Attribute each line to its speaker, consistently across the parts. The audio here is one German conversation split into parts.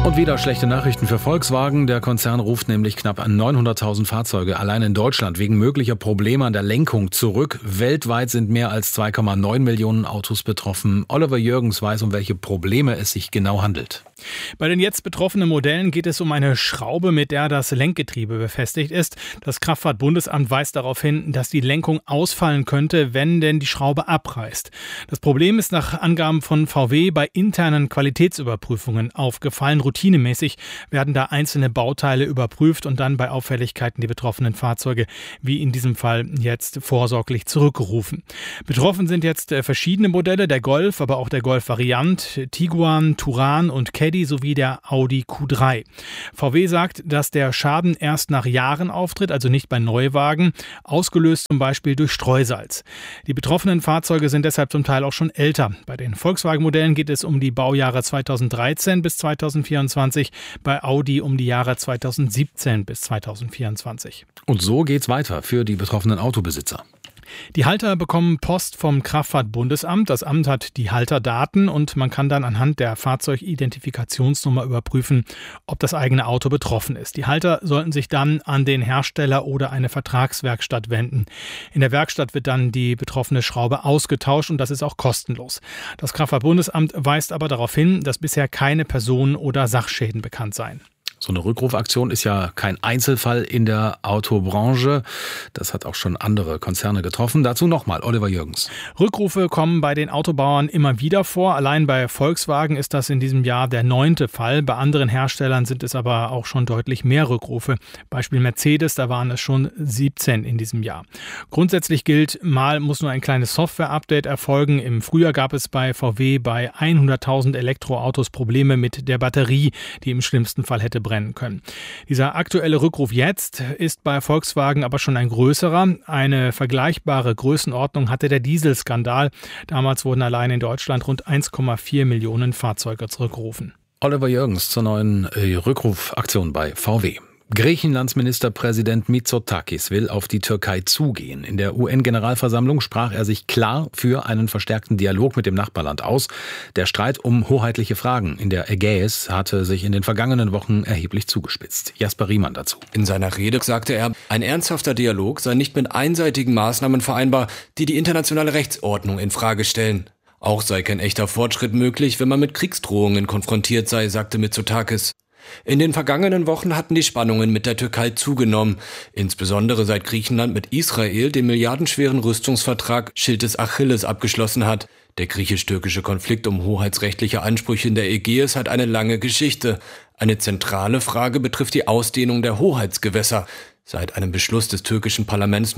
Speaker 1: Und wieder schlechte Nachrichten für Volkswagen. Der Konzern ruft nämlich knapp 900.000 Fahrzeuge allein in Deutschland wegen möglicher Probleme an der Lenkung zurück. Weltweit sind mehr als 2,9 Millionen Autos betroffen. Oliver Jürgens weiß, um welche Probleme es sich genau handelt.
Speaker 2: Bei den jetzt betroffenen Modellen geht es um eine Schraube, mit der das Lenkgetriebe befestigt ist. Das Kraftfahrtbundesamt weist darauf hin, dass die Lenkung ausfallen könnte, wenn denn die Schraube abreißt. Das Problem ist nach Angaben von VW bei internen Qualitätsüberprüfungen aufgefallen. Routinemäßig werden da einzelne Bauteile überprüft und dann bei Auffälligkeiten die betroffenen Fahrzeuge, wie in diesem Fall jetzt, vorsorglich zurückgerufen. Betroffen sind jetzt verschiedene Modelle, der Golf, aber auch der Golf Variant, Tiguan, Touran und Caddy sowie der Audi Q3. VW sagt, dass der Schaden erst nach Jahren auftritt, also nicht bei Neuwagen, ausgelöst zum Beispiel durch Streusalz. Die betroffenen Fahrzeuge sind deshalb zum Teil auch schon älter. Bei den Volkswagen-Modellen geht es um die Baujahre 2013 bis 2024, bei Audi um die Jahre 2017 bis 2024.
Speaker 1: Und so geht's weiter für die betroffenen Autobesitzer.
Speaker 2: Die Halter bekommen Post vom Kraftfahrtbundesamt. Das Amt hat die Halterdaten und man kann dann anhand der Fahrzeugidentifikationsnummer überprüfen, ob das eigene Auto betroffen ist. Die Halter sollten sich dann an den Hersteller oder eine Vertragswerkstatt wenden. In der Werkstatt wird dann die betroffene Schraube ausgetauscht und das ist auch kostenlos. Das Kraftfahrtbundesamt weist aber darauf hin, dass bisher keine Personen- oder Sachschäden bekannt seien.
Speaker 1: So eine Rückrufaktion ist ja kein Einzelfall in der Autobranche. Das hat auch schon andere Konzerne getroffen. Dazu nochmal Oliver Jürgens.
Speaker 2: Rückrufe kommen bei den Autobauern immer wieder vor. Allein bei Volkswagen ist das in diesem Jahr der 9. Fall. Bei anderen Herstellern sind es aber auch schon deutlich mehr Rückrufe. Beispiel Mercedes, da waren es schon 17 in diesem Jahr. Grundsätzlich gilt, mal muss nur ein kleines Software-Update erfolgen. Im Frühjahr gab es bei VW bei 100.000 Elektroautos Probleme mit der Batterie, die im schlimmsten Fall hätte brennen können. Dieser aktuelle Rückruf jetzt ist bei Volkswagen aber schon ein größerer. Eine vergleichbare Größenordnung hatte der Dieselskandal. Damals wurden allein in Deutschland rund 1,4 Millionen Fahrzeuge zurückgerufen.
Speaker 1: Oliver Jürgens zur neuen Rückrufaktion bei VW. Griechenlands Ministerpräsident Mitsotakis will auf die Türkei zugehen. In der UN-Generalversammlung sprach er sich klar für einen verstärkten Dialog mit dem Nachbarland aus. Der Streit um hoheitliche Fragen in der Ägäis hatte sich in den vergangenen Wochen erheblich zugespitzt. Jasper Riemann dazu.
Speaker 3: In seiner Rede sagte er, ein ernsthafter Dialog sei nicht mit einseitigen Maßnahmen vereinbar, die die internationale Rechtsordnung in Frage stellen. Auch sei kein echter Fortschritt möglich, wenn man mit Kriegsdrohungen konfrontiert sei, sagte Mitsotakis. In den vergangenen Wochen hatten die Spannungen mit der Türkei zugenommen, insbesondere seit Griechenland mit Israel den milliardenschweren Rüstungsvertrag Schild des Achilles abgeschlossen hat. Der griechisch-türkische Konflikt um hoheitsrechtliche Ansprüche in der Ägäis hat eine lange Geschichte. Eine zentrale Frage betrifft die Ausdehnung der Hoheitsgewässer. Seit einem Beschluss des türkischen Parlaments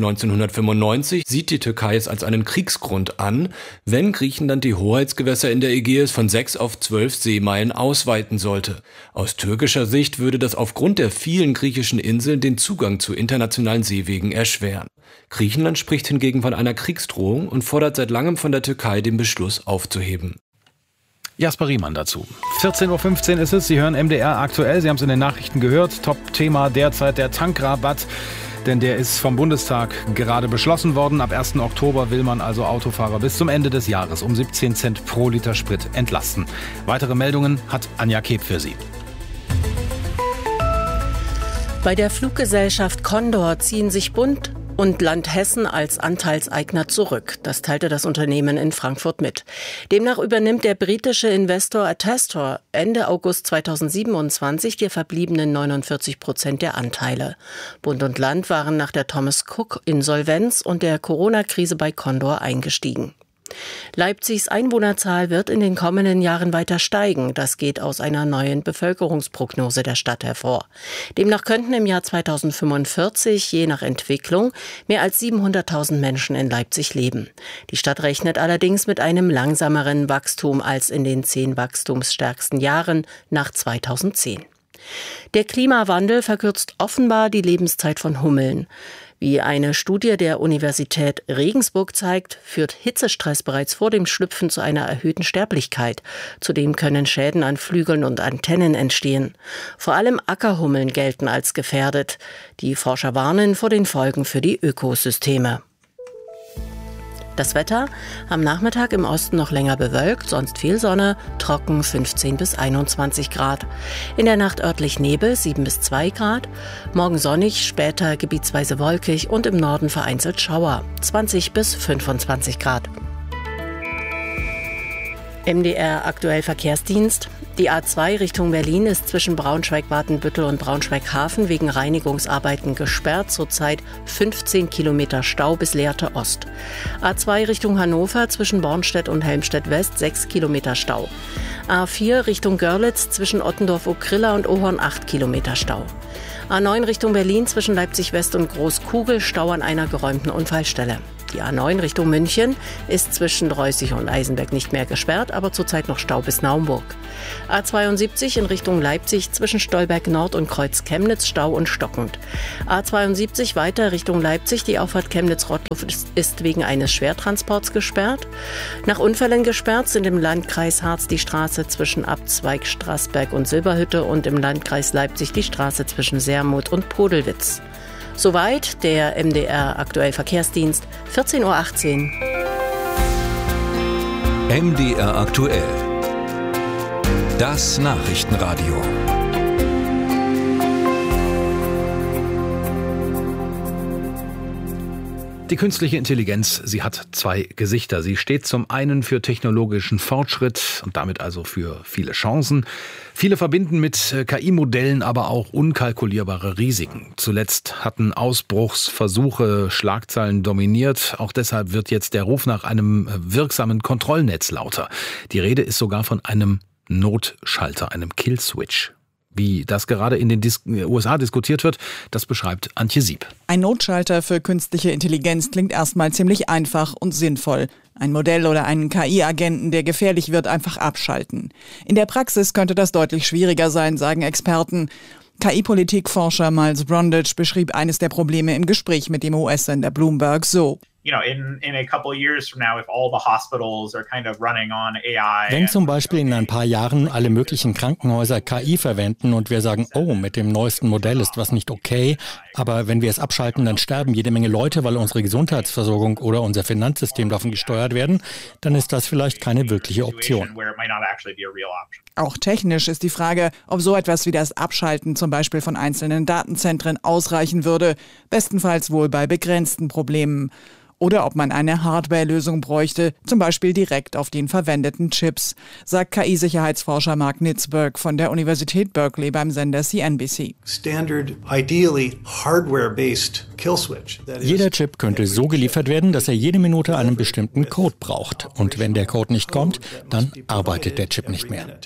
Speaker 3: 1995 sieht die Türkei es als einen Kriegsgrund an, wenn Griechenland die Hoheitsgewässer in der Ägäis von 6 auf 12 Seemeilen ausweiten sollte. Aus türkischer Sicht würde das aufgrund der vielen griechischen Inseln den Zugang zu internationalen Seewegen erschweren. Griechenland spricht hingegen von einer Kriegsdrohung und fordert seit langem von der Türkei, den Beschluss aufzuheben.
Speaker 1: Jasper Riemann dazu. 14.15 Uhr ist es. Sie hören MDR aktuell. Sie haben es in den Nachrichten gehört. Top-Thema derzeit der Tankrabatt. Denn der ist vom Bundestag gerade beschlossen worden. Ab 1. Oktober will man also Autofahrer bis zum Ende des Jahres um 17 Cent pro Liter Sprit entlasten. Weitere Meldungen hat Anja Keb für Sie.
Speaker 4: Bei der Fluggesellschaft Condor ziehen sich Bund und Land Hessen als Anteilseigner zurück. Das teilte das Unternehmen in Frankfurt mit. Demnach übernimmt der britische Investor Attestor Ende August 2027 die verbliebenen 49% der Anteile. Bund und Land waren nach der Thomas Cook-Insolvenz und der Corona-Krise bei Condor eingestiegen. Leipzigs Einwohnerzahl wird in den kommenden Jahren weiter steigen. Das geht aus einer neuen Bevölkerungsprognose der Stadt hervor. Demnach könnten im Jahr 2045, je nach Entwicklung, mehr als 700.000 Menschen in Leipzig leben. Die Stadt rechnet allerdings mit einem langsameren Wachstum als in den 10 wachstumsstärksten Jahren nach 2010. Der Klimawandel verkürzt offenbar die Lebenszeit von Hummeln. Wie eine Studie der Universität Regensburg zeigt, führt Hitzestress bereits vor dem Schlüpfen zu einer erhöhten Sterblichkeit. Zudem können Schäden an Flügeln und Antennen entstehen. Vor allem Ackerhummeln gelten als gefährdet. Die Forscher warnen vor den Folgen für die Ökosysteme. Das Wetter: am Nachmittag im Osten noch länger bewölkt, sonst viel Sonne, trocken 15 bis 21 Grad. In der Nacht örtlich Nebel 7 bis 2 Grad. Morgen sonnig, später gebietsweise wolkig und im Norden vereinzelt Schauer 20 bis 25 Grad. MDR aktuell Verkehrsdienst. Die A2 Richtung Berlin ist zwischen Braunschweig-Watenbüttel und Braunschweig-Hafen wegen Reinigungsarbeiten gesperrt. Zurzeit 15 Kilometer Stau bis Lehrte Ost. A2 Richtung Hannover zwischen Bornstedt und Helmstedt-West 6 Kilometer Stau. A4 Richtung Görlitz zwischen Ottendorf-Okrilla und Ohorn 8 Kilometer Stau. A9 Richtung Berlin zwischen Leipzig-West und Großkugel Stau an einer geräumten Unfallstelle. Die A9 Richtung München ist zwischen Dreußig und Eisenberg nicht mehr gesperrt, aber zurzeit noch Stau bis Naumburg. A72 in Richtung Leipzig zwischen Stolberg Nord und Kreuz Chemnitz Stau und stockend. A72 weiter Richtung Leipzig, die Auffahrt Chemnitz-Rottluff ist wegen eines Schwertransports gesperrt. Nach Unfällen gesperrt sind im Landkreis Harz die Straße zwischen Abzweig Straßberg und Silberhütte und im Landkreis Leipzig die Straße zwischen Sermuth und Podelwitz. Soweit der MDR aktuell Verkehrsdienst, 14:18 Uhr.
Speaker 5: MDR aktuell. Das Nachrichtenradio.
Speaker 1: Die künstliche Intelligenz, sie hat zwei Gesichter. Sie steht zum einen für technologischen Fortschritt und damit also für viele Chancen. Viele verbinden mit KI-Modellen aber auch unkalkulierbare Risiken. Zuletzt hatten Ausbruchsversuche Schlagzeilen dominiert. Auch deshalb wird jetzt der Ruf nach einem wirksamen Kontrollnetz lauter. Die Rede ist sogar von einem Notschalter, einem Killswitch. Wie das gerade in den USA diskutiert wird, das beschreibt Antje Sieb.
Speaker 6: Ein Notschalter für künstliche Intelligenz klingt erstmal ziemlich einfach und sinnvoll. Ein Modell oder einen KI-Agenten, der gefährlich wird, einfach abschalten. In der Praxis könnte das deutlich schwieriger sein, sagen Experten. KI-Politikforscher Miles Brundage beschrieb eines der Probleme im Gespräch mit dem US-Sender Bloomberg so.
Speaker 7: Wenn zum Beispiel in ein paar Jahren alle möglichen Krankenhäuser KI verwenden und wir sagen, oh, mit dem neuesten Modell ist was nicht okay, aber wenn wir es abschalten, dann sterben jede Menge Leute, weil unsere Gesundheitsversorgung oder unser Finanzsystem davon gesteuert werden, dann ist das vielleicht keine wirkliche Option.
Speaker 6: Auch technisch ist die Frage, ob so etwas wie das Abschalten zum Beispiel von einzelnen Datenzentren ausreichen würde, bestenfalls wohl bei begrenzten Problemen. Oder ob man eine Hardware-Lösung bräuchte, zum Beispiel direkt auf den verwendeten Chips, sagt KI-Sicherheitsforscher Mark Nitzberg von der Universität Berkeley beim Sender CNBC.
Speaker 7: Jeder Chip könnte so geliefert werden, dass er jede Minute einen bestimmten Code braucht. Und wenn der Code nicht kommt, dann arbeitet der Chip nicht mehr.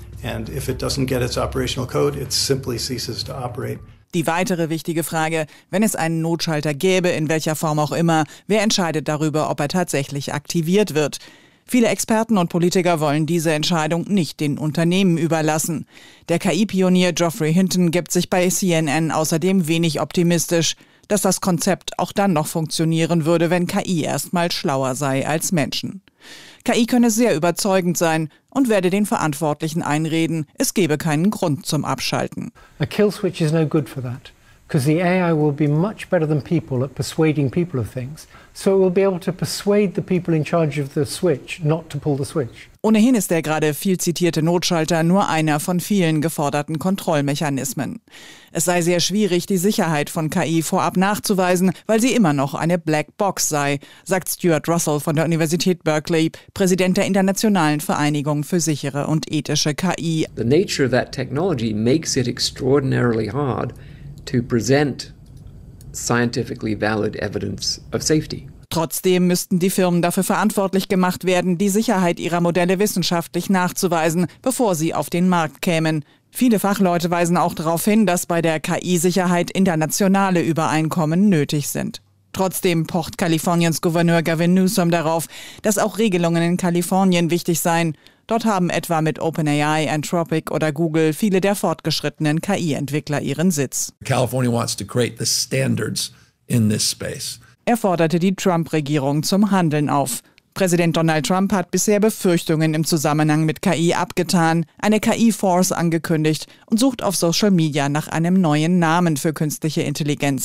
Speaker 6: Die weitere wichtige Frage, wenn es einen Notschalter gäbe, in welcher Form auch immer, wer entscheidet darüber, ob er tatsächlich aktiviert wird? Viele Experten und Politiker wollen diese Entscheidung nicht den Unternehmen überlassen. Der KI-Pionier Geoffrey Hinton gibt sich bei CNN außerdem wenig optimistisch, dass das Konzept auch dann noch funktionieren würde, wenn KI erstmal schlauer sei als Menschen. KI könne sehr überzeugend sein und werde den Verantwortlichen einreden, es gebe keinen Grund zum Abschalten.
Speaker 8: A kill switch is no good for that, because the AI will be much better than people at persuading people of things. So it will be able to persuade the people in charge of the switch not to pull the switch.
Speaker 6: Ohnehin ist der gerade viel zitierte Notschalter nur einer von vielen geforderten Kontrollmechanismen. Es sei sehr schwierig, die Sicherheit von KI vorab nachzuweisen, weil sie immer noch eine Blackbox sei, sagt Stuart Russell von der Universität Berkeley, Präsident der Internationalen Vereinigung für sichere und ethische KI.
Speaker 9: The nature of that technology makes it extraordinarily hard to present scientifically valid evidence of safety.
Speaker 6: Trotzdem müssten die Firmen dafür verantwortlich gemacht werden, die Sicherheit ihrer Modelle wissenschaftlich nachzuweisen, bevor sie auf den Markt kämen. Viele Fachleute weisen auch darauf hin, dass bei der KI-Sicherheit internationale Übereinkommen nötig sind. Trotzdem pocht Kaliforniens Gouverneur Gavin Newsom darauf, dass auch Regelungen in Kalifornien wichtig seien. Dort haben etwa mit OpenAI, Anthropic oder Google viele der fortgeschrittenen KI-Entwickler ihren Sitz.
Speaker 10: California wants to create the standards in this space.
Speaker 6: Er forderte die Trump-Regierung zum Handeln auf. Präsident Donald Trump hat bisher Befürchtungen im Zusammenhang mit KI abgetan, eine KI-Force angekündigt und sucht auf Social Media nach einem neuen Namen für künstliche Intelligenz.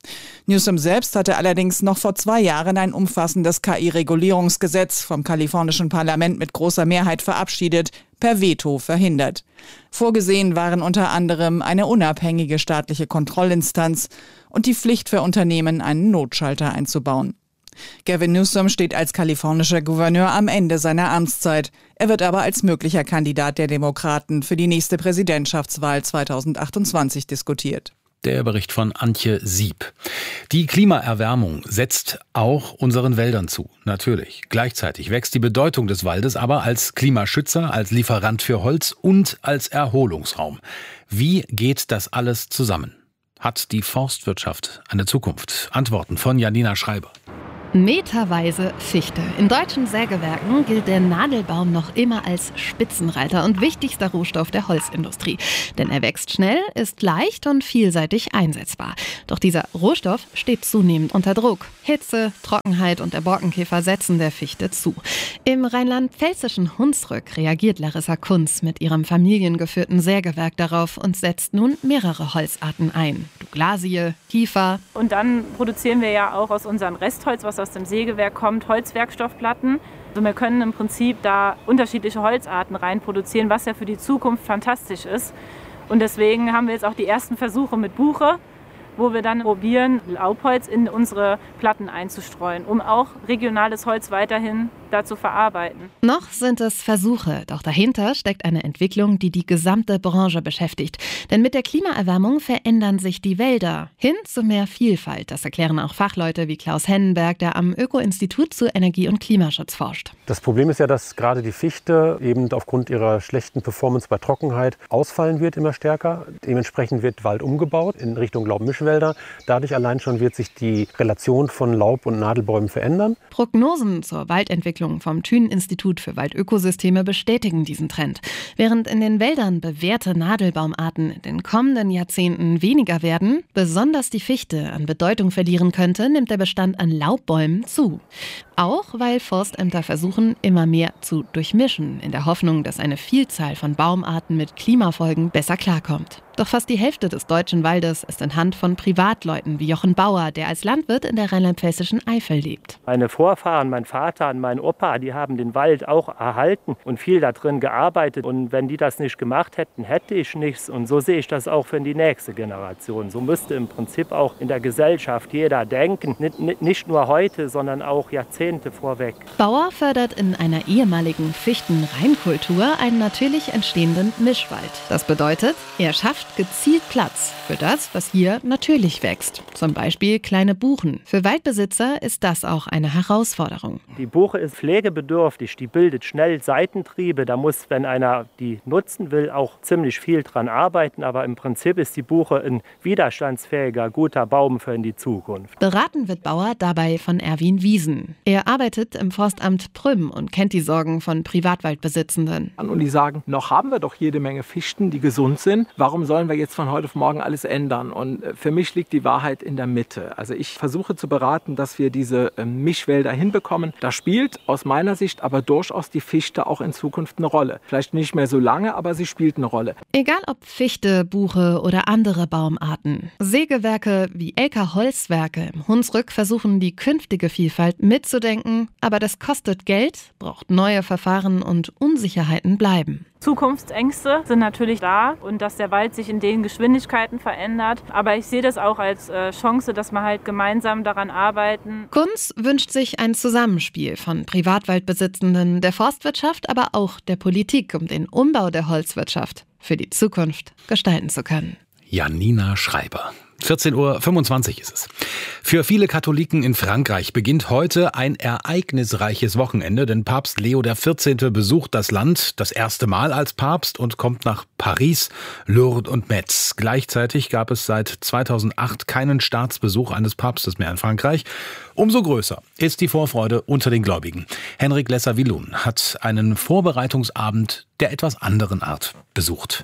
Speaker 6: Newsom selbst hatte allerdings noch vor 2 Jahren ein umfassendes KI-Regulierungsgesetz vom kalifornischen Parlament mit großer Mehrheit verabschiedet, per Veto verhindert. Vorgesehen waren unter anderem eine unabhängige staatliche Kontrollinstanz und die Pflicht für Unternehmen, einen Notschalter einzubauen. Gavin Newsom steht als kalifornischer Gouverneur am Ende seiner Amtszeit. Er wird aber als möglicher Kandidat der Demokraten für die nächste Präsidentschaftswahl 2028 diskutiert.
Speaker 1: Der Bericht von Antje Sieb. Die Klimaerwärmung setzt auch unseren Wäldern zu, natürlich. Gleichzeitig wächst die Bedeutung des Waldes aber als Klimaschützer, als Lieferant für Holz und als Erholungsraum. Wie geht das alles zusammen? Hat die Forstwirtschaft eine Zukunft? Antworten von Janina Schreiber.
Speaker 11: Meterweise Fichte. In deutschen Sägewerken gilt der Nadelbaum noch immer als Spitzenreiter und wichtigster Rohstoff der Holzindustrie. Denn er wächst schnell, ist leicht und vielseitig einsetzbar. Doch dieser Rohstoff steht zunehmend unter Druck. Hitze, Trockenheit und der Borkenkäfer setzen der Fichte zu. Im rheinland-pfälzischen Hunsrück reagiert Larissa Kunz mit ihrem familiengeführten Sägewerk darauf und setzt nun mehrere Holzarten ein. Douglasie, Kiefer.
Speaker 12: Und dann produzieren wir ja auch aus unserem Restholz, was aus dem Sägewerk kommt, Holzwerkstoffplatten. Also wir können im Prinzip da unterschiedliche Holzarten rein produzieren, was ja für die Zukunft fantastisch ist. Und deswegen haben wir jetzt auch die ersten Versuche mit Buche, wo wir dann probieren, Laubholz in unsere Platten einzustreuen, um auch regionales Holz weiterhin da zu verarbeiten.
Speaker 11: Noch sind es Versuche, doch dahinter steckt eine Entwicklung, die die gesamte Branche beschäftigt. Denn mit der Klimaerwärmung verändern sich die Wälder hin zu mehr Vielfalt. Das erklären auch Fachleute wie Klaus Hennenberg, der am Öko-Institut zu Energie- und Klimaschutz forscht.
Speaker 13: Das Problem ist ja, dass gerade die Fichte eben aufgrund ihrer schlechten Performance bei Trockenheit ausfallen wird immer stärker. Dementsprechend wird Wald umgebaut in Richtung Laubmischwälder. Dadurch allein schon wird sich die Relation von Laub- und Nadelbäumen verändern.
Speaker 11: Prognosen zur Waldentwicklung vom Thünen-Institut für Waldökosysteme bestätigen diesen Trend. Während in den Wäldern bewährte Nadelbaumarten in den kommenden Jahrzehnten weniger werden, besonders die Fichte an Bedeutung verlieren könnte, nimmt der Bestand an Laubbäumen zu. Auch weil Forstämter versuchen, immer mehr zu durchmischen, in der Hoffnung, dass eine Vielzahl von Baumarten mit Klimafolgen besser klarkommt. Doch fast die Hälfte des deutschen Waldes ist in Hand von Privatleuten wie Jochen Bauer, der als Landwirt in der rheinland-pfälzischen Eifel lebt.
Speaker 14: Meine Vorfahren, mein Vater und mein Opa, die haben den Wald auch erhalten und viel da drin gearbeitet. Und wenn die das nicht gemacht hätten, hätte ich nichts. Und so sehe ich das auch für die nächste Generation. So müsste im Prinzip auch in der Gesellschaft jeder denken. Nicht nur heute, sondern auch Jahrzehnte vorweg.
Speaker 11: Bauer fördert in einer ehemaligen Fichten-Reinkultur einen natürlich entstehenden Mischwald. Das bedeutet, er schafft gezielt Platz für das, was hier natürlich wächst. Zum Beispiel kleine Buchen. Für Waldbesitzer ist das auch eine Herausforderung.
Speaker 14: Die Buche ist pflegebedürftig, die bildet schnell Seitentriebe. Da muss, wenn einer die nutzen will, auch ziemlich viel dran arbeiten. Aber im Prinzip ist die Buche ein widerstandsfähiger, guter Baum für in die Zukunft.
Speaker 11: Beraten wird Bauer dabei von Erwin Wiesen. Er arbeitet im Forstamt Prüm und kennt die Sorgen von Privatwaldbesitzenden.
Speaker 15: Und die sagen, noch haben wir doch jede Menge Fichten, die gesund sind. Warum sollen wir jetzt von heute auf morgen alles ändern? Und für mich liegt die Wahrheit in der Mitte. Also ich versuche zu beraten, dass wir diese Mischwälder hinbekommen. Da spielt aus meiner Sicht aber durchaus die Fichte auch in Zukunft eine Rolle. Vielleicht nicht mehr so lange, aber sie spielt eine Rolle.
Speaker 11: Egal ob Fichte, Buche oder andere Baumarten. Sägewerke wie Elka Holzwerke im Hunsrück versuchen, die künftige Vielfalt mitzudenken. Aber das kostet Geld, braucht neue Verfahren und Unsicherheiten bleiben.
Speaker 12: Zukunftsängste sind natürlich da und dass der Wald sich in den Geschwindigkeiten verändert. Aber ich sehe das auch als Chance, dass wir halt gemeinsam daran arbeiten.
Speaker 11: Kunz wünscht sich ein Zusammenspiel von Privatwaldbesitzenden, der Forstwirtschaft, aber auch der Politik, um den Umbau der Holzwirtschaft für die Zukunft gestalten zu können.
Speaker 1: Janina Schreiber. 14:25 Uhr ist es. Für viele Katholiken in Frankreich beginnt heute ein ereignisreiches Wochenende, denn Papst Leo XIV. Besucht das Land das erste Mal als Papst und kommt nach Paris, Lourdes und Metz. Gleichzeitig gab es seit 2008 keinen Staatsbesuch eines Papstes mehr in Frankreich. Umso größer ist die Vorfreude unter den Gläubigen. Henrik Lesser-Willun hat einen Vorbereitungsabend der etwas anderen Art besucht.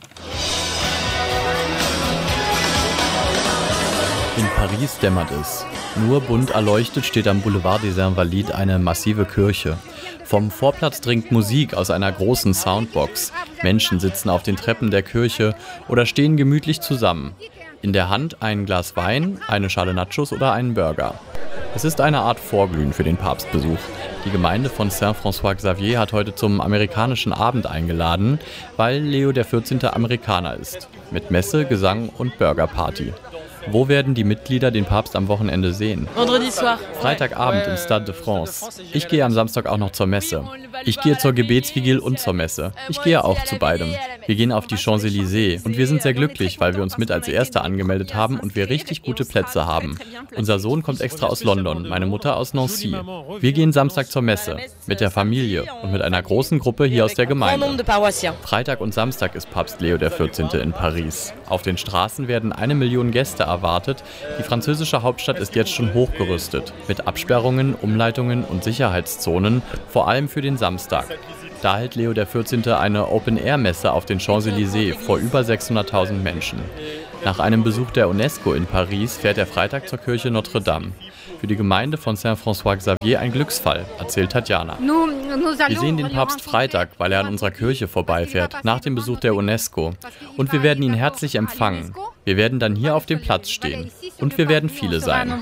Speaker 16: In Paris dämmert es. Nur bunt erleuchtet steht am Boulevard des Invalides eine massive Kirche. Vom Vorplatz dringt Musik aus einer großen Soundbox. Menschen sitzen auf den Treppen der Kirche oder stehen gemütlich zusammen. In der Hand ein Glas Wein, eine Schale Nachos oder einen Burger. Es ist eine Art Vorglühen für den Papstbesuch. Die Gemeinde von Saint-François Xavier hat heute zum amerikanischen Abend eingeladen, weil Leo XIV. Amerikaner ist. Mit Messe, Gesang und Burgerparty. Wo werden die Mitglieder den Papst am Wochenende sehen? Freitagabend im Stade de France. Ich gehe am Samstag auch noch zur Messe. Ich gehe zur Gebetsvigil und zur Messe. Ich gehe auch zu beidem. Wir gehen auf die Champs-Élysées und wir sind sehr glücklich, weil wir uns mit als Erste angemeldet haben und wir richtig gute Plätze haben. Unser Sohn kommt extra aus London, meine Mutter aus Nancy. Wir gehen Samstag zur Messe, mit der Familie und mit einer großen Gruppe hier aus der Gemeinde. Freitag und Samstag ist Papst Leo XIV. In Paris. Auf den Straßen werden 1 Million Gäste erwartet. Die französische Hauptstadt ist jetzt schon hochgerüstet, mit Absperrungen, Umleitungen und Sicherheitszonen, vor allem für den Samstag. Da hält Leo XIV. Eine Open-Air-Messe auf den Champs-Élysées vor über 600.000 Menschen. Nach einem Besuch der UNESCO in Paris fährt er Freitag zur Kirche Notre-Dame. Für die Gemeinde von Saint-François Xavier ein Glücksfall, erzählt Tatjana. Wir sehen den Papst Freitag, weil er an unserer Kirche vorbeifährt, nach dem Besuch der UNESCO. Und wir werden ihn herzlich empfangen. Wir werden dann hier auf dem Platz stehen. Und wir werden viele sein.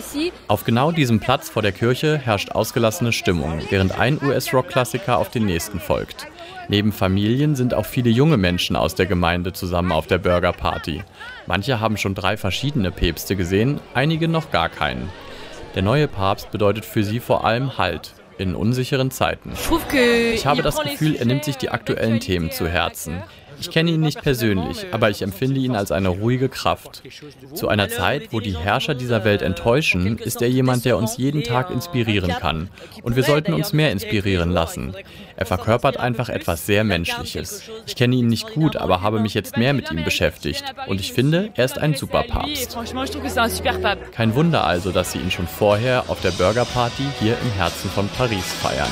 Speaker 16: Auf genau diesem Platz vor der Kirche herrscht ausgelassene Stimmung, während ein US-Rock-Klassiker auf den nächsten folgt. Neben Familien sind auch viele junge Menschen aus der Gemeinde zusammen auf der Burgerparty. Manche haben schon 3 verschiedene Päpste gesehen, einige noch gar keinen. Der neue Papst bedeutet für sie vor allem Halt in unsicheren Zeiten. Ich habe das Gefühl, er nimmt sich die aktuellen Themen zu Herzen. Ich kenne ihn nicht persönlich, aber ich empfinde ihn als eine ruhige Kraft. Zu einer Zeit, wo die Herrscher dieser Welt enttäuschen, ist er jemand, der uns jeden Tag inspirieren kann. Und wir sollten uns mehr inspirieren lassen. Er verkörpert einfach etwas sehr Menschliches. Ich kenne ihn nicht gut, aber habe mich jetzt mehr mit ihm beschäftigt. Und ich finde, er ist ein super Papst. Kein Wunder also, dass sie ihn schon vorher auf der Burgerparty hier im Herzen von Paris feiern.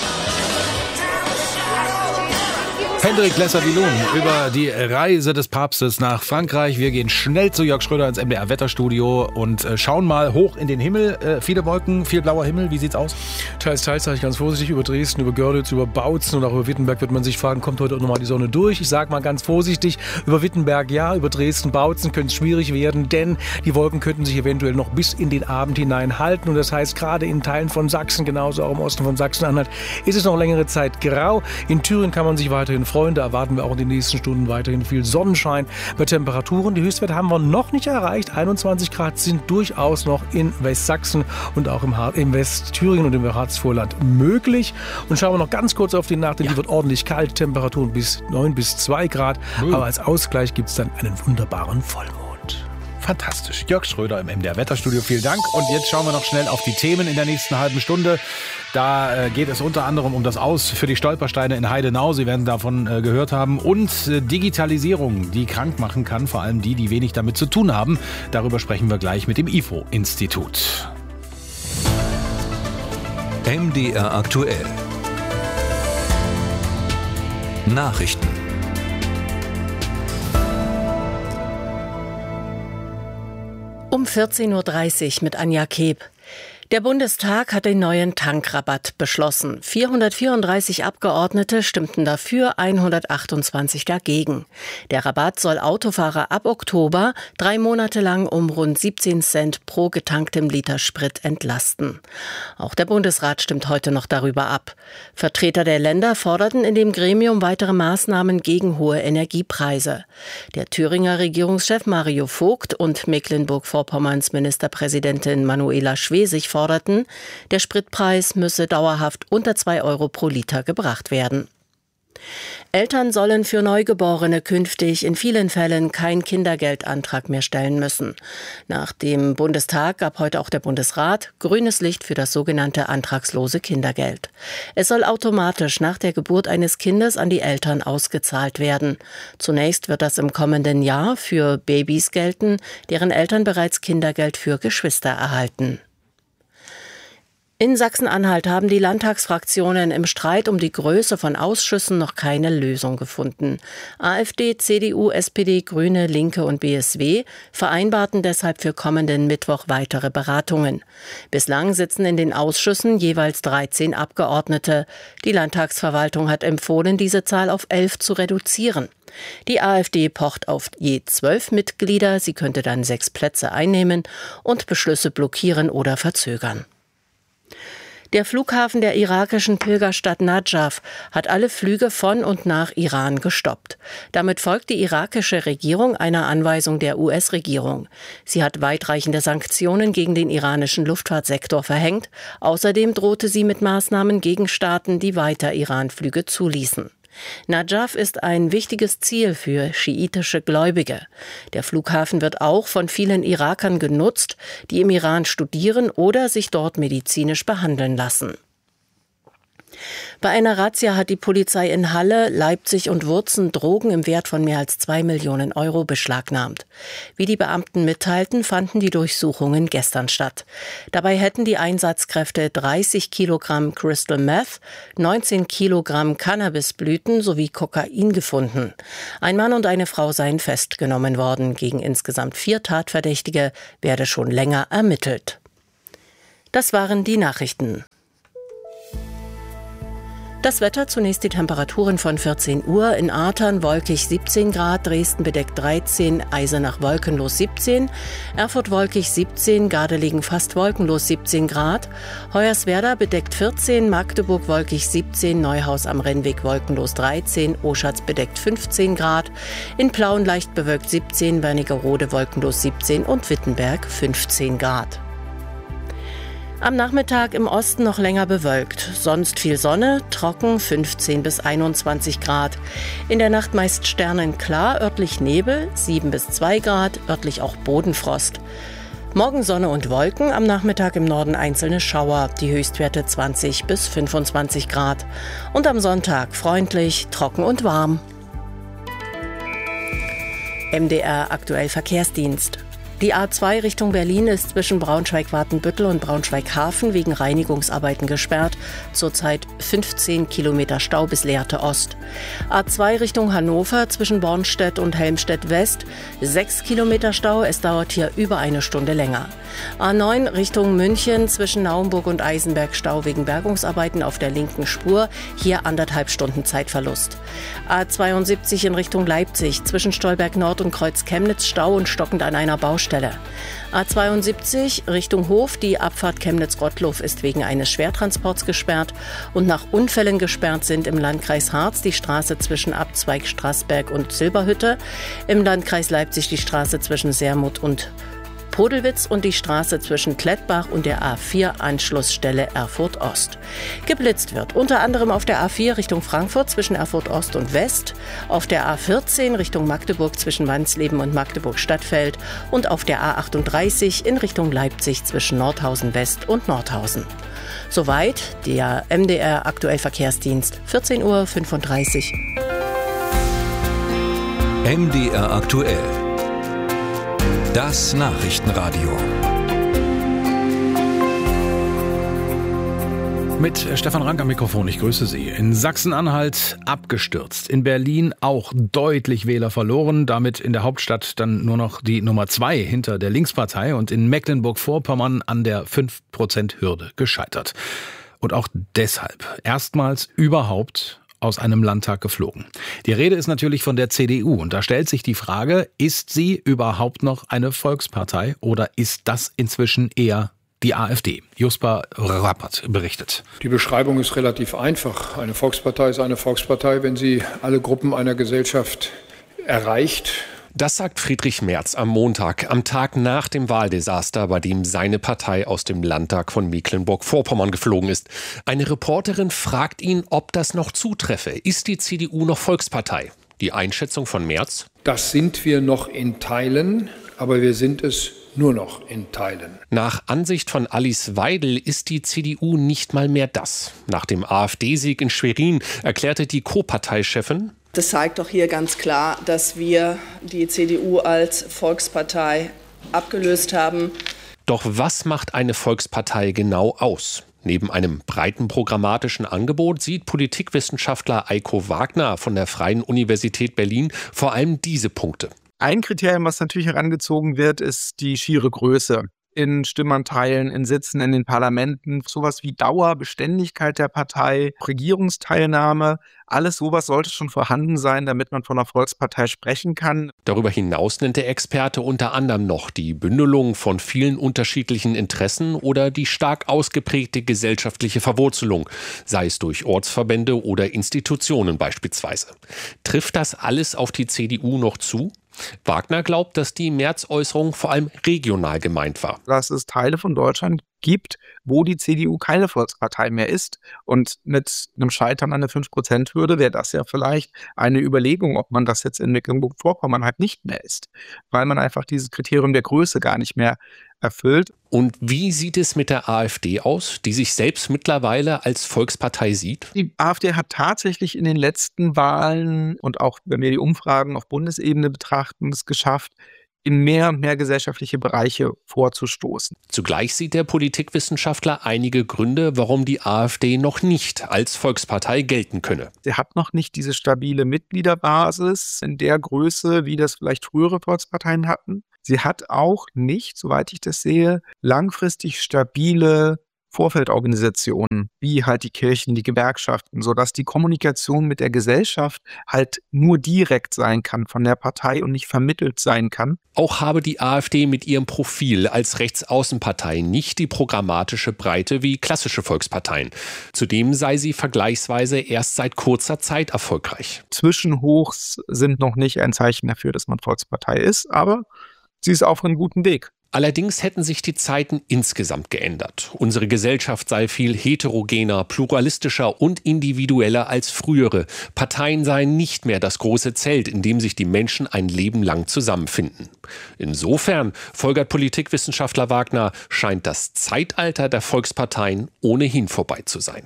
Speaker 1: Hendrik Lesser-Dilun über die Reise des Papstes nach Frankreich. Wir gehen schnell zu Jörg Schröder ins MDR-Wetterstudio und schauen mal hoch in den Himmel. Viele Wolken, viel blauer Himmel. Wie sieht's aus?
Speaker 17: Teils, sage ich ganz vorsichtig. Über Dresden, über Görlitz, über Bautzen und auch über Wittenberg wird man sich fragen, kommt heute auch nochmal die Sonne durch? Ich sage mal ganz vorsichtig, über Wittenberg ja, über Dresden, Bautzen könnte es schwierig werden, denn die Wolken könnten sich eventuell noch bis in den Abend hinein halten. Und das heißt, gerade in Teilen von Sachsen, genauso auch im Osten von Sachsen-Anhalt, ist es noch längere Zeit grau. In Thüringen kann man sich weiterhin freuen. Da erwarten wir auch in den nächsten Stunden weiterhin viel Sonnenschein bei Temperaturen. Die Höchstwerte haben wir noch nicht erreicht. 21 Grad sind durchaus noch in Westsachsen und auch im Westthüringen und im Harzvorland möglich. Und schauen wir noch ganz kurz auf die Nacht, denn die wird ordentlich kalt. Temperaturen bis 9 bis 2 Grad. Aber als Ausgleich gibt es dann einen wunderbaren Vollmond.
Speaker 1: Fantastisch. Jörg Schröder im MDR-Wetterstudio, vielen Dank. Und jetzt schauen wir noch schnell auf die Themen in der nächsten halben Stunde. Da geht es unter anderem um das Aus für die Stolpersteine in Heidenau. Sie werden davon gehört haben. Und Digitalisierung, die krank machen kann, vor allem die wenig damit zu tun haben. Darüber sprechen wir gleich mit dem IFO-Institut.
Speaker 5: MDR aktuell. Nachrichten.
Speaker 4: Um 14.30 Uhr mit Anja Keb. Der Bundestag hat den neuen Tankrabatt beschlossen. 434 Abgeordnete stimmten dafür, 128 dagegen. Der Rabatt soll Autofahrer ab Oktober 3 Monate lang um rund 17 Cent pro getanktem Liter Sprit entlasten. Auch der Bundesrat stimmt heute noch darüber ab. Vertreter der Länder forderten in dem Gremium weitere Maßnahmen gegen hohe Energiepreise. Der Thüringer Regierungschef Mario Vogt und Mecklenburg-Vorpommerns Ministerpräsidentin Manuela Schwesig forderten, der Spritpreis müsse dauerhaft unter 2 Euro pro Liter gebracht werden. Eltern sollen für Neugeborene künftig in vielen Fällen keinen Kindergeldantrag mehr stellen müssen. Nach dem Bundestag gab heute auch der Bundesrat grünes Licht für das sogenannte antragslose Kindergeld. Es soll automatisch nach der Geburt eines Kindes an die Eltern ausgezahlt werden. Zunächst wird das im kommenden Jahr für Babys gelten, deren Eltern bereits Kindergeld für Geschwister erhalten. In Sachsen-Anhalt haben die Landtagsfraktionen im Streit um die Größe von Ausschüssen noch keine Lösung gefunden. AfD, CDU, SPD, Grüne, Linke und BSW vereinbarten deshalb für kommenden Mittwoch weitere Beratungen. Bislang sitzen in den Ausschüssen jeweils 13 Abgeordnete. Die Landtagsverwaltung hat empfohlen, diese Zahl auf 11 zu reduzieren. Die AfD pocht auf je 12 Mitglieder. Sie könnte dann 6 Plätze einnehmen und Beschlüsse blockieren oder verzögern. Der Flughafen der irakischen Pilgerstadt Najaf hat alle Flüge von und nach Iran gestoppt. Damit folgt die irakische Regierung einer Anweisung der US-Regierung. Sie hat weitreichende Sanktionen gegen den iranischen Luftfahrtsektor verhängt. Außerdem drohte sie mit Maßnahmen gegen Staaten, die weiter Iran-Flüge zuließen. Najaf ist ein wichtiges Ziel für schiitische Gläubige. Der Flughafen wird auch von vielen Irakern genutzt, die im Iran studieren oder sich dort medizinisch behandeln lassen. Bei einer Razzia hat die Polizei in Halle, Leipzig und Wurzen Drogen im Wert von mehr als 2 Millionen Euro beschlagnahmt. Wie die Beamten mitteilten, fanden die Durchsuchungen gestern statt. Dabei hätten die Einsatzkräfte 30 Kilogramm Crystal Meth, 19 Kilogramm Cannabisblüten sowie Kokain gefunden. Ein Mann und eine Frau seien festgenommen worden. Gegen insgesamt 4 Tatverdächtige werde schon länger ermittelt. Das waren die Nachrichten. Das Wetter, zunächst die Temperaturen von 14 Uhr. In Artern wolkig 17 Grad, Dresden bedeckt 13, Eisenach wolkenlos 17, Erfurt wolkig 17, Gardelegen fast wolkenlos 17 Grad, Hoyerswerda bedeckt 14, Magdeburg wolkig 17, Neuhaus am Rennweg wolkenlos 13, Oschatz bedeckt 15 Grad, in Plauen leicht bewölkt 17, Wernigerode wolkenlos 17 und Wittenberg 15 Grad. Am Nachmittag im Osten noch länger bewölkt, sonst viel Sonne, trocken 15 bis 21 Grad. In der Nacht meist sternenklar, örtlich Nebel 7 bis 2 Grad, örtlich auch Bodenfrost. Morgen Sonne und Wolken, am Nachmittag im Norden einzelne Schauer, die Höchstwerte 20 bis 25 Grad. Und am Sonntag freundlich, trocken und warm. MDR aktuell Verkehrsdienst. Die A2 Richtung Berlin ist zwischen Braunschweig-Watenbüttel und Braunschweig-Hafen wegen Reinigungsarbeiten gesperrt. Zurzeit 15 Kilometer Stau bis Lehrte Ost. A2 Richtung Hannover zwischen Bornstedt und Helmstedt West 6 Kilometer Stau. Es dauert hier über eine Stunde länger. A9 Richtung München zwischen Naumburg und Eisenberg Stau wegen Bergungsarbeiten auf der linken Spur. Hier 1,5 Stunden Zeitverlust. A72 in Richtung Leipzig zwischen Stolberg Nord und Kreuz Chemnitz Stau und stockend an einer Baustelle. A72 Richtung Hof, die Abfahrt Chemnitz-Gottlof ist wegen eines Schwertransports gesperrt und nach Unfällen gesperrt sind im Landkreis Harz die Straße zwischen Abzweig Straßberg und Silberhütte, im Landkreis Leipzig die Straße zwischen Sermuth und Podelwitz und die Straße zwischen Klettbach und der A4 Anschlussstelle Erfurt Ost. Geblitzt wird unter anderem auf der A4 Richtung Frankfurt zwischen Erfurt Ost und West, auf der A14 Richtung Magdeburg zwischen Wansleben und Magdeburg Stadtfeld und auf der A38 in Richtung Leipzig zwischen Nordhausen West und Nordhausen. Soweit der MDR aktuell Verkehrsdienst, 14:35 Uhr.
Speaker 5: MDR aktuell. Das Nachrichtenradio.
Speaker 1: Mit Stefan Rank am Mikrofon, ich grüße Sie. In Sachsen-Anhalt abgestürzt, in Berlin auch deutlich Wähler verloren, damit in der Hauptstadt dann nur noch die Nummer 2 hinter der Linkspartei und in Mecklenburg-Vorpommern an der 5%-Hürde gescheitert. Und auch deshalb erstmals überhaupt aus einem Landtag geflogen. Die Rede ist natürlich von der CDU und da stellt sich die Frage, ist sie überhaupt noch eine Volkspartei oder ist das inzwischen eher die AfD? Juspa Rappert berichtet.
Speaker 18: Die Beschreibung ist relativ einfach. Eine Volkspartei ist eine Volkspartei, wenn sie alle Gruppen einer Gesellschaft erreicht.
Speaker 19: Das sagt Friedrich Merz am Montag, am Tag nach dem Wahldesaster, bei dem seine Partei aus dem Landtag von Mecklenburg-Vorpommern geflogen ist. Eine Reporterin fragt ihn, ob das noch zutreffe. Ist die CDU noch Volkspartei? Die Einschätzung von Merz?
Speaker 18: Das sind wir noch in Teilen, aber wir sind es nur noch in Teilen.
Speaker 19: Nach Ansicht von Alice Weidel ist die CDU nicht mal mehr das. Nach dem AfD-Sieg in Schwerin erklärte die Co-Parteichefin:
Speaker 20: Das zeigt doch hier ganz klar, dass wir die CDU als Volkspartei abgelöst haben.
Speaker 19: Doch was macht eine Volkspartei genau aus? Neben einem breiten programmatischen Angebot sieht Politikwissenschaftler Eiko Wagner von der Freien Universität Berlin vor allem diese Punkte.
Speaker 21: Ein Kriterium, was natürlich herangezogen wird, ist die schiere Größe. In Stimmanteilen, in Sitzen in den Parlamenten, sowas wie Dauer, Beständigkeit der Partei, Regierungsteilnahme, alles sowas sollte schon vorhanden sein, damit man von einer Volkspartei sprechen kann.
Speaker 19: Darüber hinaus nennt der Experte unter anderem noch die Bündelung von vielen unterschiedlichen Interessen oder die stark ausgeprägte gesellschaftliche Verwurzelung, sei es durch Ortsverbände oder Institutionen beispielsweise. Trifft das alles auf die CDU noch zu? Wagner glaubt, dass die März-Äußerung vor allem regional gemeint war.
Speaker 21: Dass es Teile von Deutschland gibt, wo die CDU keine Volkspartei mehr ist. Und mit einem Scheitern an der 5%-Hürde wäre das ja vielleicht eine Überlegung, ob man das jetzt in Mecklenburg-Vorpommern halt nicht mehr ist. Weil man einfach dieses Kriterium der Größe gar nicht mehr erfüllt.
Speaker 19: Und wie sieht es mit der AfD aus, die sich selbst mittlerweile als Volkspartei sieht?
Speaker 21: Die AfD hat tatsächlich in den letzten Wahlen und auch, wenn wir die Umfragen auf Bundesebene betrachten, es geschafft, in mehr und mehr gesellschaftliche Bereiche vorzustoßen.
Speaker 19: Zugleich sieht der Politikwissenschaftler einige Gründe, warum die AfD noch nicht als Volkspartei gelten könne.
Speaker 21: Sie hat noch nicht diese stabile Mitgliederbasis in der Größe, wie das vielleicht frühere Volksparteien hatten. Sie hat auch nicht, soweit ich das sehe, langfristig stabile Vorfeldorganisationen, wie halt die Kirchen, die Gewerkschaften, sodass die Kommunikation mit der Gesellschaft halt nur direkt sein kann von der Partei und nicht vermittelt sein kann.
Speaker 19: Auch habe die AfD mit ihrem Profil als Rechtsaußenpartei nicht die programmatische Breite wie klassische Volksparteien. Zudem sei sie vergleichsweise erst seit kurzer Zeit erfolgreich.
Speaker 21: Zwischenhochs sind noch nicht ein Zeichen dafür, dass man Volkspartei ist, aber sie ist auf einem guten Weg.
Speaker 19: Allerdings hätten sich die Zeiten insgesamt geändert. Unsere Gesellschaft sei viel heterogener, pluralistischer und individueller als frühere. Parteien seien nicht mehr das große Zelt, in dem sich die Menschen ein Leben lang zusammenfinden. Insofern, folgert Politikwissenschaftler Wagner, scheint das Zeitalter der Volksparteien ohnehin vorbei zu sein.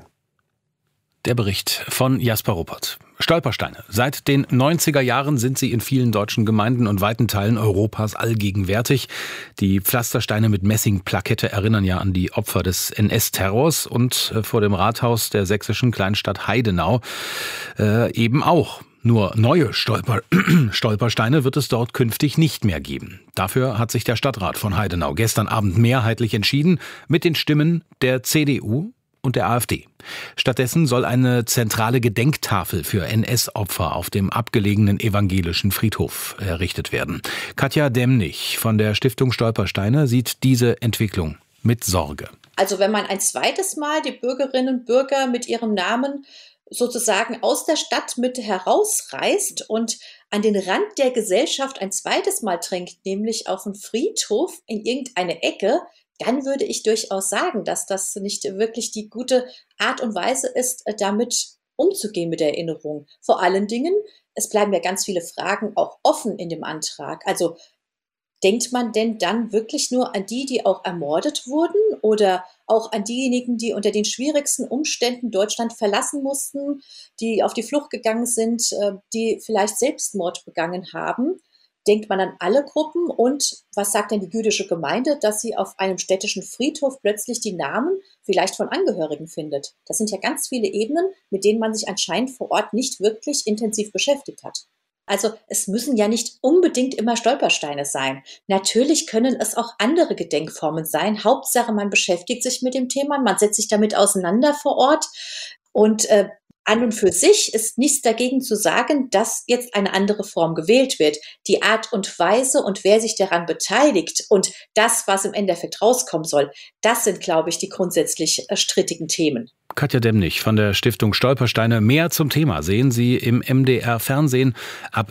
Speaker 1: Der Bericht von Jasper Ruppert. Stolpersteine. Seit den 90er Jahren sind sie in vielen deutschen Gemeinden und weiten Teilen Europas allgegenwärtig. Die Pflastersteine mit Messingplakette erinnern ja an die Opfer des NS-Terrors und vor dem Rathaus der sächsischen Kleinstadt Heidenau eben auch. Nur neue Stolpersteine wird es dort künftig nicht mehr geben. Dafür hat sich der Stadtrat von Heidenau gestern Abend mehrheitlich entschieden mit den Stimmen der CDU und der AfD. Stattdessen soll eine zentrale Gedenktafel für NS-Opfer auf dem abgelegenen evangelischen Friedhof errichtet werden. Katja Demnig von der Stiftung Stolpersteine sieht diese Entwicklung mit Sorge.
Speaker 22: Also wenn man ein zweites Mal die Bürgerinnen und Bürger mit ihrem Namen sozusagen aus der Stadt mit herausreißt und an den Rand der Gesellschaft ein zweites Mal drängt, nämlich auf den Friedhof in irgendeine Ecke, dann würde ich durchaus sagen, dass das nicht wirklich die gute Art und Weise ist, damit umzugehen mit der Erinnerung. Vor allen Dingen, es bleiben ja ganz viele Fragen auch offen in dem Antrag. Also denkt man denn dann wirklich nur an die, die auch ermordet wurden oder auch an diejenigen, die unter den schwierigsten Umständen Deutschland verlassen mussten, die auf die Flucht gegangen sind, die vielleicht Selbstmord begangen haben? Denkt man an alle Gruppen und was sagt denn die jüdische Gemeinde, dass sie auf einem städtischen Friedhof plötzlich die Namen vielleicht von Angehörigen findet? Das sind ja ganz viele Ebenen, mit denen man sich anscheinend vor Ort nicht wirklich intensiv beschäftigt hat. Also es müssen ja nicht unbedingt immer Stolpersteine sein. Natürlich können es auch andere Gedenkformen sein. Hauptsache, man beschäftigt sich mit dem Thema, man setzt sich damit auseinander vor Ort und an und für sich ist nichts dagegen zu sagen, dass jetzt eine andere Form gewählt wird. Die Art und Weise und wer sich daran beteiligt und das, was im Endeffekt rauskommen soll, das sind, glaube ich, die grundsätzlich strittigen Themen.
Speaker 1: Katja Demnig von der Stiftung Stolpersteine. Mehr zum Thema sehen Sie im MDR-Fernsehen ab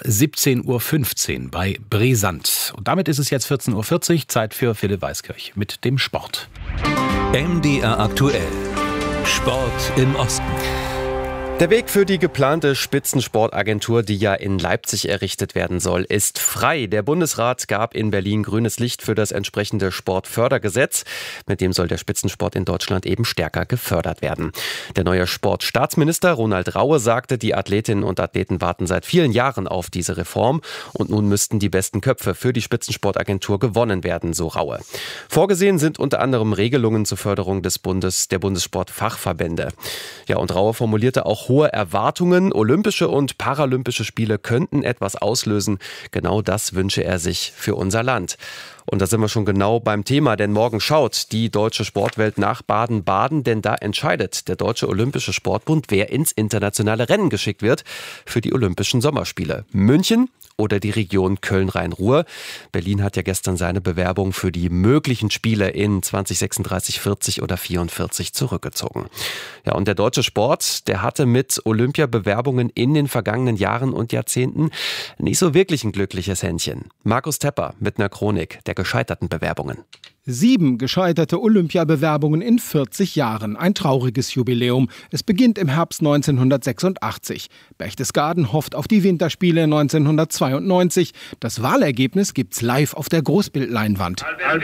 Speaker 1: 17.15 Uhr bei Brisant. Und damit ist es jetzt 14.40 Uhr, Zeit für Philipp Weiskirch mit dem Sport.
Speaker 5: MDR aktuell. Sport im Osten.
Speaker 2: Der Weg für die geplante Spitzensportagentur, die ja in Leipzig errichtet werden soll, ist frei. Der Bundesrat gab in Berlin grünes Licht für das entsprechende Sportfördergesetz. Mit dem soll der Spitzensport in Deutschland eben stärker gefördert werden. Der neue Sportstaatsminister Ronald Raue sagte, die Athletinnen und Athleten warten seit vielen Jahren auf diese Reform. Und nun müssten die besten Köpfe für die Spitzensportagentur gewonnen werden, so Raue. Vorgesehen sind unter anderem Regelungen zur Förderung der Bundessportfachverbände. Ja, und Raue formulierte auch hohe Erwartungen. Olympische und Paralympische Spiele könnten etwas auslösen. Genau das wünsche er sich für unser Land. Und da sind wir schon genau beim Thema, denn morgen schaut die deutsche Sportwelt nach Baden-Baden, denn da entscheidet der Deutsche Olympische Sportbund, wer ins internationale Rennen geschickt wird für die Olympischen Sommerspiele. München oder die Region Köln-Rhein-Ruhr. Berlin hat ja gestern seine Bewerbung für die möglichen Spiele in 2036, 40 oder 44 zurückgezogen. Ja, und der deutsche Sport, der hatte mit Olympiabewerbungen in den vergangenen Jahren und Jahrzehnten nicht so wirklich ein glückliches Händchen. Markus Tepper mit einer Chronik der gescheiterten Bewerbungen.
Speaker 3: 7 gescheiterte Olympiabewerbungen in 40 Jahren. Ein trauriges Jubiläum. Es beginnt im Herbst 1986. Berchtesgaden hofft auf die Winterspiele 1992. Das Wahlergebnis gibt's live auf der Großbildleinwand.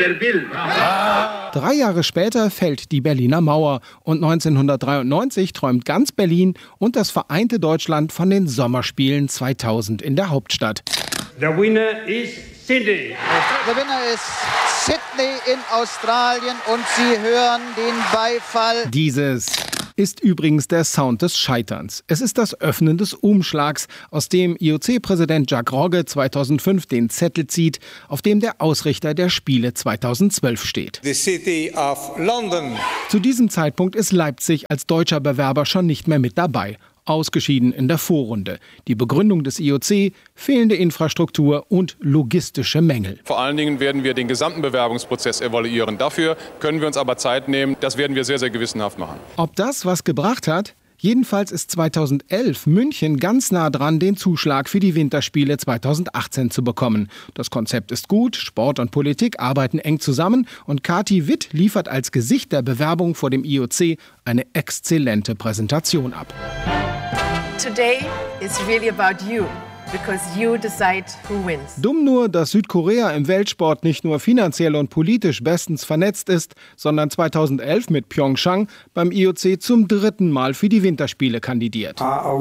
Speaker 3: 3 Jahre später fällt die Berliner Mauer und 1993 träumt ganz Berlin und das vereinte Deutschland von den Sommerspielen 2000 in der Hauptstadt.
Speaker 23: The winner is Sydney.
Speaker 24: Der Winner ist Sydney in Australien und Sie hören den Beifall.
Speaker 3: Dieses ist übrigens der Sound des Scheiterns. Es ist das Öffnen des Umschlags, aus dem IOC-Präsident Jacques Rogge 2005 den Zettel zieht, auf dem der Ausrichter der Spiele 2012 steht.
Speaker 23: The City of London.
Speaker 3: Zu diesem Zeitpunkt ist Leipzig als deutscher Bewerber schon nicht mehr mit dabei. Ausgeschieden in der Vorrunde. Die Begründung des IOC, fehlende Infrastruktur und logistische Mängel.
Speaker 25: Vor allen Dingen werden wir den gesamten Bewerbungsprozess evaluieren. Dafür können wir uns aber Zeit nehmen. Das werden wir sehr, sehr gewissenhaft machen.
Speaker 3: Ob das was gebracht hat? Jedenfalls ist 2011 München ganz nah dran, den Zuschlag für die Winterspiele 2018 zu bekommen. Das Konzept ist gut, Sport und Politik arbeiten eng zusammen und Kati Witt liefert als Gesicht der Bewerbung vor dem IOC eine exzellente Präsentation ab.
Speaker 26: Today is really about you. Because you decide who wins.
Speaker 3: Dumm nur, dass Südkorea im Weltsport nicht nur finanziell und politisch bestens vernetzt ist, sondern 2011 mit Pyeongchang beim IOC zum 3. Mal für die Winterspiele kandidiert.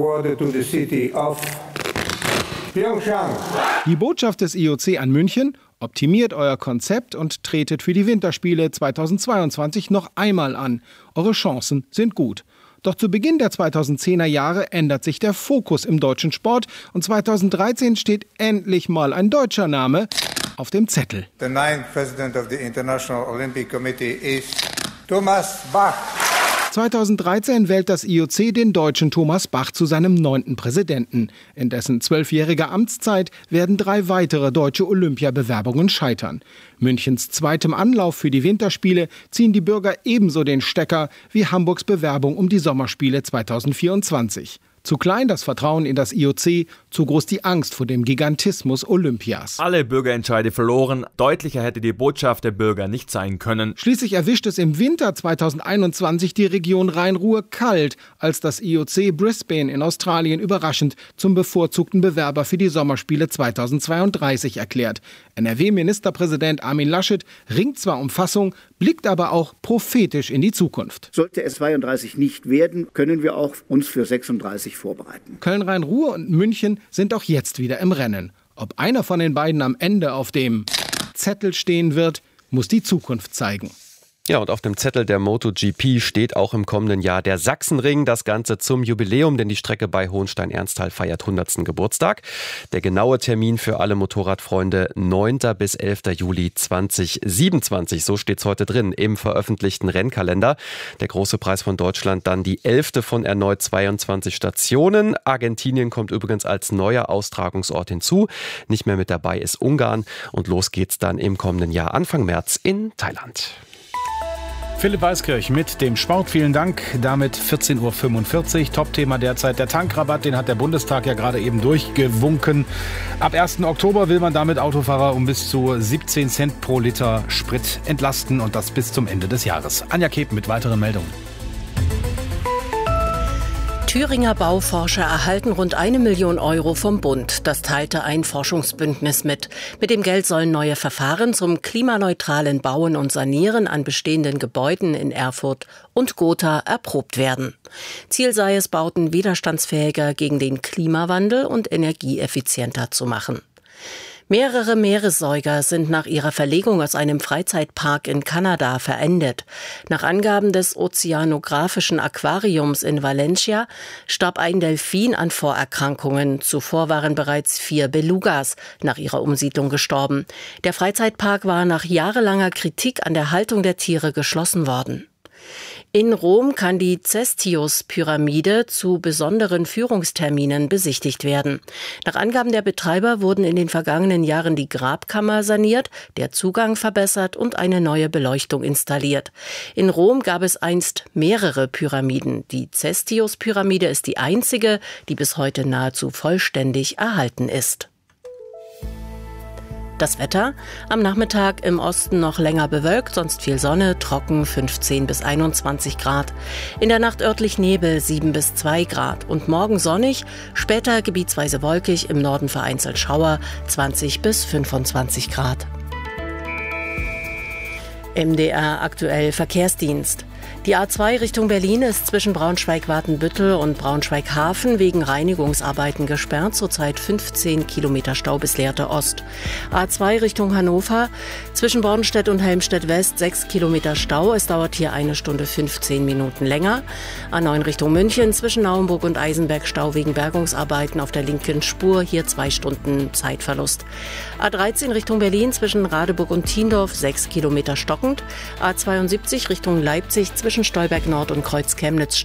Speaker 3: Die Botschaft des IOC an München: Optimiert euer Konzept und tretet für die Winterspiele 2022 noch einmal an. Eure Chancen sind gut. Doch zu Beginn der 2010er Jahre ändert sich der Fokus im deutschen Sport und 2013 steht endlich mal ein deutscher Name auf dem Zettel.
Speaker 23: The 9th President of the International Olympic Committee is Thomas Bach.
Speaker 3: 2013 wählt das IOC den Deutschen Thomas Bach zu seinem 9. Präsidenten. In dessen 12-jähriger Amtszeit werden 3 weitere deutsche Olympiabewerbungen scheitern. Münchens zweitem Anlauf für die Winterspiele ziehen die Bürger ebenso den Stecker wie Hamburgs Bewerbung um die Sommerspiele 2024. Zu klein das Vertrauen in das IOC, zu groß die Angst vor dem Gigantismus Olympias.
Speaker 27: Alle Bürgerentscheide verloren. Deutlicher hätte die Botschaft der Bürger nicht sein können.
Speaker 3: Schließlich erwischt es im Winter 2021 die Region Rhein-Ruhr kalt, als das IOC Brisbane in Australien überraschend zum bevorzugten Bewerber für die Sommerspiele 2032 erklärt. NRW-Ministerpräsident Armin Laschet ringt zwar um Fassung, blickt aber auch prophetisch in die Zukunft.
Speaker 28: Sollte es 32 nicht werden, können wir auch uns für 36 vorbereiten.
Speaker 3: Köln-Rhein-Ruhr und München sind auch jetzt wieder im Rennen. Ob einer von den beiden am Ende auf dem Zettel stehen wird, muss die Zukunft zeigen.
Speaker 2: Ja, und auf dem Zettel der MotoGP steht auch im kommenden Jahr der Sachsenring. Das Ganze zum Jubiläum, denn die Strecke bei Hohenstein-Ernsthal feiert 100. Geburtstag. Der genaue Termin für alle Motorradfreunde 9. bis 11. Juli 2027. So steht's heute drin im veröffentlichten Rennkalender. Der große Preis von Deutschland dann die 11. von erneut 22 Stationen. Argentinien kommt übrigens als neuer Austragungsort hinzu. Nicht mehr mit dabei ist Ungarn. Und los geht's dann im kommenden Jahr Anfang März in
Speaker 1: Philipp Weiskirch mit dem Sport. Vielen Dank. Damit 14.45 Uhr. Top-Thema derzeit der Tankrabatt. Den hat der Bundestag ja gerade eben durchgewunken. Ab 1. Oktober will man damit Autofahrer um bis zu 17 Cent pro Liter Sprit entlasten. Und das bis zum Ende des Jahres. Anja Kep mit weiteren Meldungen.
Speaker 4: Thüringer Bauforscher erhalten rund 1 Million Euro vom Bund. Das teilte ein Forschungsbündnis mit. Mit dem Geld sollen neue Verfahren zum klimaneutralen Bauen und Sanieren an bestehenden Gebäuden in Erfurt und Gotha erprobt werden. Ziel sei es, Bauten widerstandsfähiger gegen den Klimawandel und energieeffizienter zu machen. Mehrere Meeressäuger sind nach ihrer Verlegung aus einem Freizeitpark in Kanada verendet. Nach Angaben des Ozeanographischen Aquariums in Valencia starb ein Delfin an Vorerkrankungen. Zuvor waren bereits 4 Belugas nach ihrer Umsiedlung gestorben. Der Freizeitpark war nach jahrelanger Kritik an der Haltung der Tiere geschlossen worden. In Rom kann die Cestius-Pyramide zu besonderen Führungsterminen besichtigt werden. Nach Angaben der Betreiber wurden in den vergangenen Jahren die Grabkammer saniert, der Zugang verbessert und eine neue Beleuchtung installiert. In Rom gab es einst mehrere Pyramiden. Die Cestius-Pyramide ist die einzige, die bis heute nahezu vollständig erhalten ist. Das Wetter: am Nachmittag im Osten noch länger bewölkt, sonst viel Sonne, trocken 15 bis 21 Grad. In der Nacht örtlich Nebel 7 bis 2 Grad und morgen sonnig, später gebietsweise wolkig, im Norden vereinzelt Schauer 20 bis 25 Grad. MDR aktuell Verkehrsdienst. Die A2 Richtung Berlin ist zwischen Braunschweig-Watenbüttel und Braunschweig-Hafen wegen Reinigungsarbeiten gesperrt, zurzeit 15 Kilometer Stau bis Lehrte Ost. A2 Richtung Hannover, zwischen Bornstedt und Helmstedt-West 6 Kilometer Stau, es dauert hier 1 Stunde 15 Minuten länger. A9 Richtung München, zwischen Naumburg und Eisenberg Stau wegen Bergungsarbeiten auf der linken Spur, hier 2 Stunden Zeitverlust. A13 Richtung Berlin, zwischen Radeburg und Thiendorf 6 Kilometer stockend. A72 Richtung Leipzig, zwischen Stolberg Nord und Kreuz Chemnitz